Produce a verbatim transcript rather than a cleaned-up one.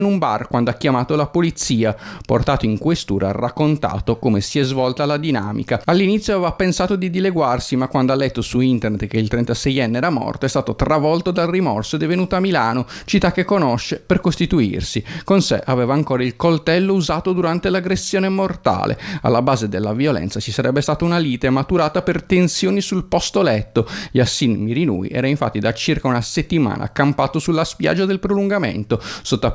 in un bar quando ha chiamato la polizia. Portato in questura ha raccontato come si è svolta la dinamica. All'inizio aveva pensato di dileguarsi, ma quando ha letto su internet che il trentaseienne era morto è stato travolto dal rimorso ed è venuto a Milano, città che conosce, per costituirsi. Con sé aveva ancora il coltello usato durante l'aggressione mortale. Alla base della violenza ci sarebbe stata una lite maturata per tensioni sul posto letto. Yassin Mirinui era infatti da circa una settimana accampato sulla spiaggia del prolungamento, sotto